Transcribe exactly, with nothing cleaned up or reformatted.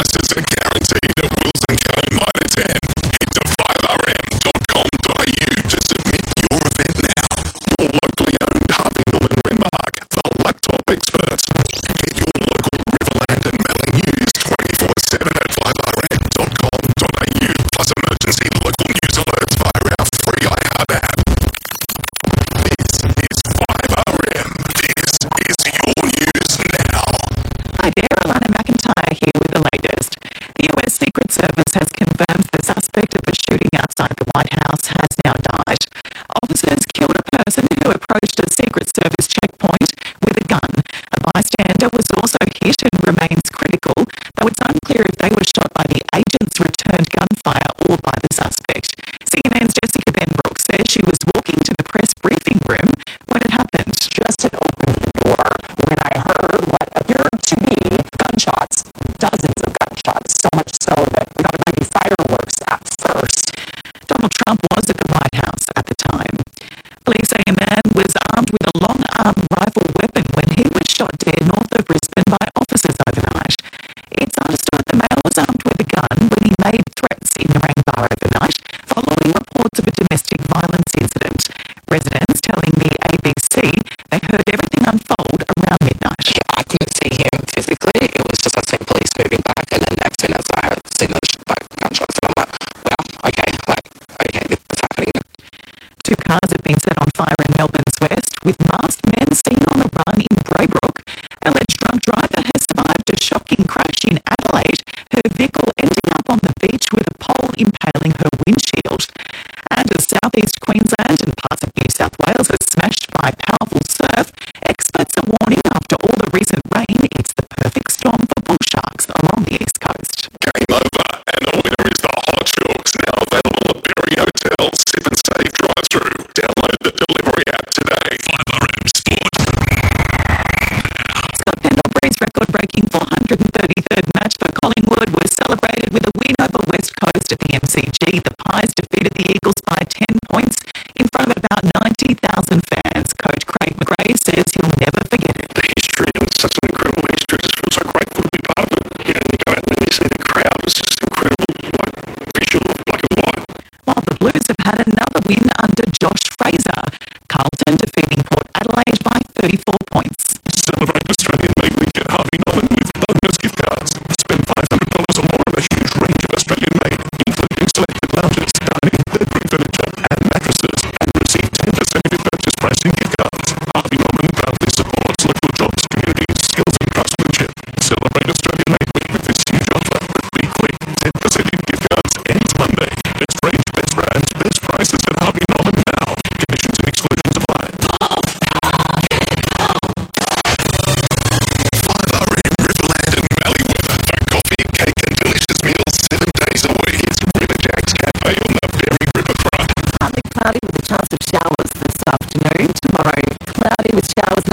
prices are guaranteed at Wilson Co Minor ten. Head to five r m dot com dot a u to submit your event now. Your locally owned Harvey Norman Renmark, the laptop experts. Get your local Riverland and Mallee news twenty-four seven at five r m dot com dot a u, plus emergency local news alerts via our free iHeart app. This is five r m. This is your news now. Hi there, Alana McIntyre here with the latest. The U S Secret Service has confirmed the suspect of a shooting outside the White House has now died. Officers killed a person who approached a Secret Service checkpoint with a gun. A bystander was also hit and remains critical, though it's unclear if they were shot by the agent's returned gunfire or by the suspect. C N N's Jessica Benbrook says she was walking to the press briefing room when it happened. Just had opened the door when I heard what appeared to be gunshots, dozens of gunshots, so much so that we thought it might be fireworks at first. Donald Trump was at the White House at the time. Police say a man was armed with a long-arm rifle weapon when he was shot dead north of Brisbane by officers overnight. It's understood the male was armed with a gun when he made threats in Narangba overnight, following reports of a domestic violence incident. Residents telling the A B C they heard everything unfold around midnight. Yeah, I couldn't see him physically. It was just I seen police moving back, and then next minute I heard seen those like gunshots, and I'm like, well, okay, like, okay, this is happening. Two cars have been set on fire in Melbourne's west, with masked men seen on the run in Braybrook. Alleged drunk driver has survived a shocking crash in Adelaide, her vehicle ending up on the beach with a pole impaling her windshield. And as southeast Queensland and parts of New South Wales are smashed by powerful surf, experts are warning after all the recent rain, it's the perfect storm for bull sharks along the east coast. Game over, and the winner is the Hot Shorts, now available at Berry Hotel. Sip and Save drive-through. Download the delivery app today. five r m Sport. Scott Pendlebury's record-breaking four hundred thirty-third match for Collingwood was celebrated with a win over West Coast at the M C G. The Pies defeated the Eagles by ten points in front of about ninety thousand fans. Coach Craig McRae says he'll never forget it. The history, and it's such an incredible history. I just feel so grateful to be part of it. You know, you go out and you see the crowd, it's just incredible, like visual, black and white. While the Blues have had another win under Josh Fraser, Carlton defeating Port Adelaide by thirty-four points. Celebrate Australian Made Week at Harvey Norman with bonus gift cards. Spend five hundred dollars or more on a huge range of Australian made, including selected lounges, dining, bedroom furniture, and mattresses, and receive ten percent of your purchase price in gift cards. Harvey Norman proudly supports local jobs, communities, skills, and craftsmanship. Celebrate Australian Made Week with this huge offer. Be quick, ten percent in gift cards ends Monday. Best range, best brands, best prices at Harvey Norman now. Conditions and exclusions apply. five r m Riverland and Mallee weather for coffee, cake, and delicious meals seven days a week. It's River Jack's Cafe on the Berry Riverfront. Partly cloudy with a chance of showers this afternoon. Tomorrow, cloudy with showers